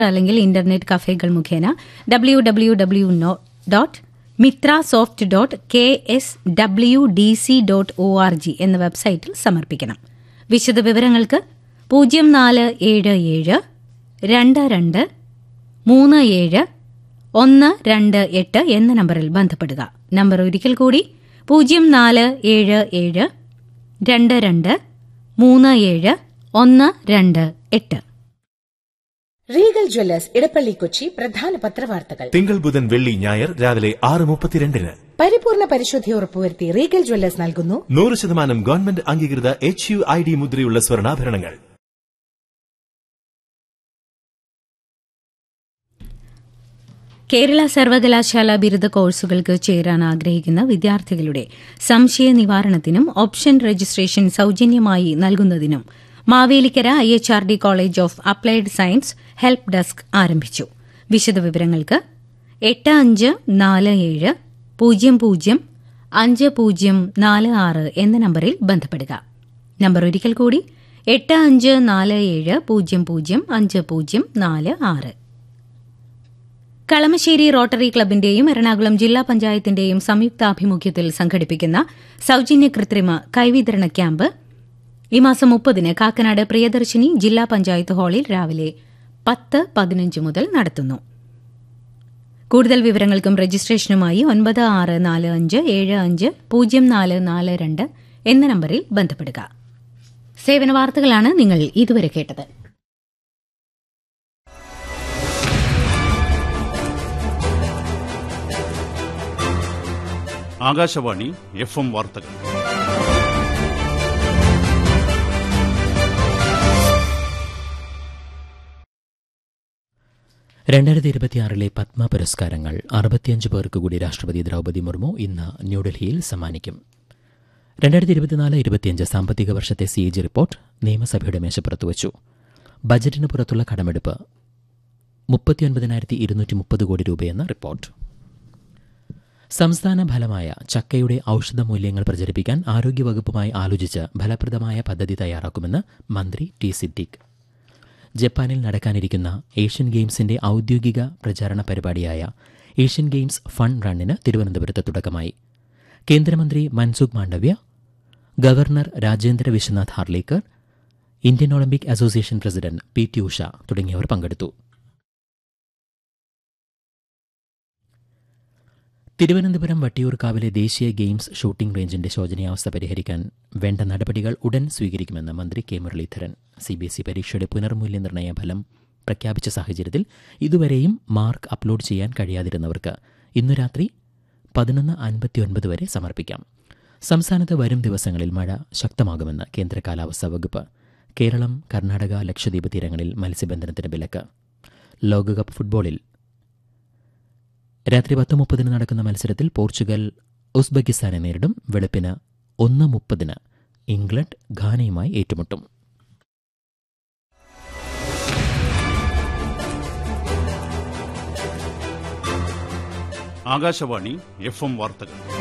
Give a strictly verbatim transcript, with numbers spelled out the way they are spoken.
അല്ലെങ്കിൽ ഇന്റർനെറ്റ് കഫേകൾ മുഖേന W W W dot Mitra soft dot K S W D C dot O R G എന്ന വെബ്സൈറ്റിൽ സമർപ്പിക്കണം. വിശദവിവരങ്ങൾക്ക് പൂജ്യം നാല് ഏഴ് ഏഴ് രണ്ട് രണ്ട് മൂന്ന് ഏഴ് ഒന്ന് രണ്ട് എട്ട് എന്ന നമ്പറിൽ ബന്ധപ്പെടുക. നമ്പർ ഒരിക്കൽ കൂടി പൂജ്യം നാല് ഏഴ് ഏഴ് രണ്ട് രണ്ട് മൂന്ന് ഏഴ് ഒന്ന് രണ്ട് എട്ട്. റീഗൽ ജ്വല്ലേഴ്സ് ഇടപ്പള്ളി കൊച്ചി പ്രധാന പത്രവാർത്തകൾ തിങ്കൾ ബുധൻ വെള്ളി ഞായർ രാവിലെ ആറ് മുപ്പത്തിരണ്ടിന്. പരിപൂർണ പരിശുദ്ധി ഉറപ്പുവരുത്തി റീഗൽ ജ്വല്ലേഴ്സ് നൽകുന്നു നൂറ് ശതമാനം ഗവൺമെന്റ് അംഗീകൃത എച്ച് യു ഐ ഡി മുദ്രയുള്ള സ്വർണ്ണാഭരണങ്ങൾ. കേരള സർവകലാശാല ബിരുദ കോഴ്സുകൾക്ക് ചേരാൻ ആഗ്രഹിക്കുന്ന വിദ്യാർത്ഥികളുടെ സംശയ നിവാരണത്തിനും ഓപ്ഷൻ രജിസ്ട്രേഷൻ സൌജന്യമായി നൽകുന്നതിനും Mavelikkara I H R D college of applied science help desk ആരംഭിച്ചു. വിശദവിവരങ്ങൾക്ക് എട്ട് അഞ്ച് നാല് ഏഴ് പൂജ്യം പൂജ്യം അഞ്ച് പൂജ്യം നാല് ആറ് എന്ന നമ്പറിൽ ബന്ധപ്പെടുക. നമ്പർ ഒരിക്കൽ കൂടി എട്ട് അഞ്ച് നാല് ഏഴ് പൂജ്യം പൂജ്യം അഞ്ച് പൂജ്യം നാല് ആറ്. കളമശ്ശേരി റോട്ടറി ക്ലബിന്റെയും എറണാകുളം ജില്ലാ പഞ്ചായത്തിന്റെയും സംയുക്താഭിമുഖ്യത്തിൽ സംഘടിപ്പിക്കുന്ന സൌജന്യ കൃത്രിമ കൈവിതരണ ക്യാമ്പ് ഈ മാസം മുപ്പതിന് കാക്കനാട് പ്രിയദർശിനി ജില്ലാ പഞ്ചായത്ത് ഹാളിൽ രാവിലെ പത്ത് പതിനഞ്ച് മുതൽ നടത്തുന്നു. കൂടുതൽ വിവരങ്ങൾക്കും രജിസ്ട്രേഷനുമായി ഒൻപത് ആറ് നാല് അഞ്ച് ഏഴ് അഞ്ച് പൂജ്യം നാല് നാല് രണ്ട് എന്ന നമ്പറിൽ ബന്ധപ്പെടുക. സേവന വാർത്തകളാണ് നിങ്ങൾ ഇതുവരെ കേട്ടത്. ആകാശവാണി എഫ് എം വാർത്തകൾ. രണ്ടായിരത്തി ഇരുപത്തിയാറിലെ പത്മ പുരസ്കാരങ്ങൾ അറുപത്തിയഞ്ച് പേർക്ക് കൂടി രാഷ്ട്രപതി ദ്രൌപദി മുർമു ഇന്ന് ന്യൂഡൽഹിയിൽ സമ്മാനിക്കും. രണ്ടായിരത്തി ഇരുപത്തിനാല് ഇരുപത്തിയഞ്ച് സാമ്പത്തിക വർഷത്തെ സി എ ജി റിപ്പോർട്ട് നിയമസഭയുടെ മേശപ്പുറത്തുവച്ചു. ബജറ്റിന് പുറത്തുള്ള കടമെടുപ്പ് മുപ്പത്തിയൊൻപതിനായിരത്തി ഇരുന്നൂറ്റി മുപ്പത് കോടി രൂപയെന്ന റിപ്പോർട്ട്. സംസ്ഥാന ഫലമായ ചക്കയുടെ ഔഷധ മൂല്യങ്ങൾ പ്രചരിപ്പിക്കാൻ ആരോഗ്യവകുപ്പുമായി ആലോചിച്ച് ഫലപ്രദമായ പദ്ധതി തയ്യാറാക്കുമെന്ന് മന്ത്രി ടി സിദ്ദീഖ്. ജപ്പാനിൽ നടക്കാനിരിക്കുന്ന ഏഷ്യൻ ഗെയിംസിന്റെ ഔദ്യോഗിക പ്രചാരണ പരിപാടിയായ ഏഷ്യൻ ഗെയിംസ് ഫൺ റണ്ണിന് തിരുവനന്തപുരത്ത് തുടക്കമായി. കേന്ദ്രമന്ത്രി Mansukh Mandaviya, governor Rajendra Vishwanath Arlekar, Indian Olympic association president P T Usha തുടങ്ങിയവർ പങ്കെടുത്തു. തിരുവനന്തപുരം വട്ടിയൂർക്കാവിലെ ദേശീയ ഗെയിംസ് ഷൂട്ടിംഗ് റേഞ്ചിന്റെ ശോചനീയാവസ്ഥ പരിഹരിക്കാൻ വേണ്ട നടപടികൾ ഉടൻ സ്വീകരിക്കുമെന്ന് മന്ത്രി K Muraleedharan. C B S E പരീക്ഷയുടെ പുനർമൂല്യനിർണ്ണയ ഫലം പ്രഖ്യാപിച്ച സാഹചര്യത്തിൽ ഇതുവരെയും മാർക്ക് അപ്ലോഡ് ചെയ്യാൻ കഴിയാതിരുന്നവർക്ക് ഇന്നു രാത്രി പതിനൊന്ന് അൻപത്തിയൊൻപത് വരെ സമർപ്പിക്കാം. സംസ്ഥാനത്ത് വരും ദിവസങ്ങളിൽ മഴ ശക്തമാകുമെന്ന് കേന്ദ്ര കാലാവസ്ഥാ വകുപ്പ്. കേരളം, കർണാടക, ലക്ഷദ്വീപ് തീരങ്ങളിൽ മത്സ്യബന്ധനത്തിന് വിലക്ക്. ലോകകപ്പ് ഫുട്ബോളിൽ രാത്രി പത്ത് മുപ്പതിന് നടക്കുന്ന മത്സരത്തിൽ പോർച്ചുഗൽ ഉസ്ബെക്കിസ്ഥാനെ നേരിടും. വെളുപ്പിന് ഒന്ന് മുപ്പതിന് ഇംഗ്ലണ്ട് ഘാനയുമായി ഏറ്റുമുട്ടും. ആകാശവാണി എഫ് എം വാർത്തകൾ.